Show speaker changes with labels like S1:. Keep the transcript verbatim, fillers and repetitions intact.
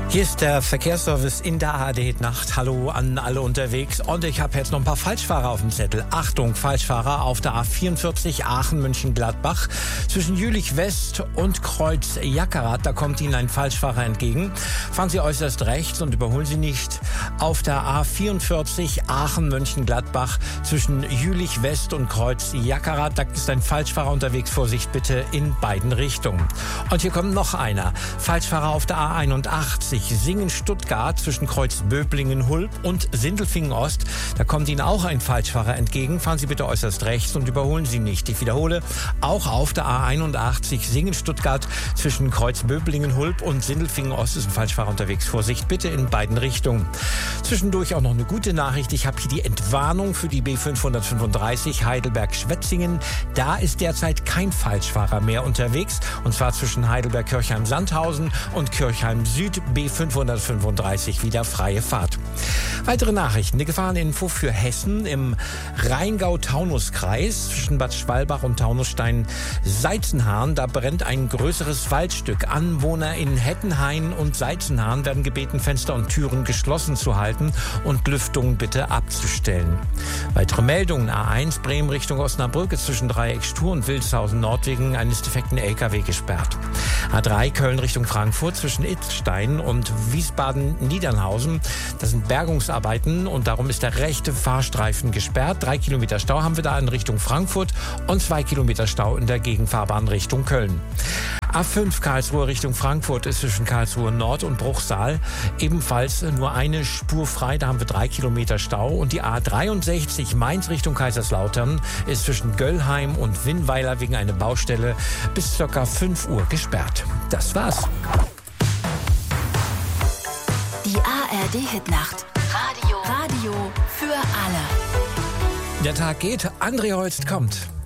S1: Hier ist der Verkehrsservice in der A R D-Nacht. Hallo an alle unterwegs. Und ich habe jetzt noch ein paar Falschfahrer auf dem Zettel. Achtung, Falschfahrer auf der A vierundvierzig Aachen-Mönchengladbach. Zwischen Jülich-West und Kreuz Jackerath, da kommt Ihnen ein Falschfahrer entgegen. Fahren Sie äußerst rechts und überholen Sie nicht. Auf der A vierundvierzig Aachen-Mönchengladbach zwischen Jülich-West und Kreuz Jackerath, da ist ein Falschfahrer unterwegs. Vorsicht bitte in beiden Richtungen. Und hier kommt noch einer. Falschfahrer auf der A einundachtzig. Singen-Stuttgart zwischen Kreuz Böblingen-Hulb und Sindelfingen-Ost. Da kommt Ihnen auch ein Falschfahrer entgegen. Fahren Sie bitte äußerst rechts und überholen Sie nicht. Ich wiederhole, auch auf der A einundachtzig Singen-Stuttgart zwischen Kreuz Böblingen-Hulb und Sindelfingen-Ost ist ein Falschfahrer unterwegs. Vorsicht bitte in beiden Richtungen. Zwischendurch auch noch eine gute Nachricht. Ich habe hier die Entwarnung für die B fünfhundertfünfunddreißig Heidelberg-Schwetzingen. Da ist derzeit kein Falschfahrer mehr unterwegs. Und zwar zwischen Heidelberg-Kirchheim-Sandhausen und Kirchheim-Süd B fünfhundertfünfunddreißig wieder freie Fahrt. Weitere Nachrichten. Eine Gefahreninfo für Hessen im Rheingau-Taunus-Kreis zwischen Bad Schwalbach und Taunusstein-Seizenhahn. Da brennt ein größeres Waldstück. Anwohner in Hettenhain und Seizenhahn werden gebeten, Fenster und Türen geschlossen zu halten und Lüftung bitte abzustellen. Weitere Meldungen. A eins Bremen Richtung Osnabrück ist zwischen Dreieck Stur und Wildeshausen Nord wegen eines defekten L K W gesperrt. A drei Köln Richtung Frankfurt zwischen Itzstein und Wiesbaden-Niedernhausen. Das sind Bergungsarbeiten und darum ist der rechte Fahrstreifen gesperrt. Drei Kilometer Stau haben wir da in Richtung Frankfurt und zwei Kilometer Stau in der Gegenfahrbahn Richtung Köln. A fünf Karlsruhe Richtung Frankfurt ist zwischen Karlsruhe Nord und Bruchsal ebenfalls nur eine Spur frei. Da haben wir drei Kilometer Stau. Und die A dreiundsechzig Mainz Richtung Kaiserslautern ist zwischen Göllheim und Winnweiler wegen einer Baustelle bis ca. fünf Uhr gesperrt. Das war's.
S2: Die A R D-Hitnacht. Radio. Radio für alle.
S1: Der Tag geht. André Holst kommt.